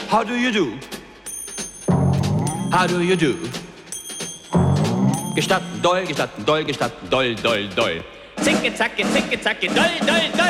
How do you do? How do you do? Gestatten, doll, gestatten, doll, doll, doll. Zicke, zacke, doll, doll, doll.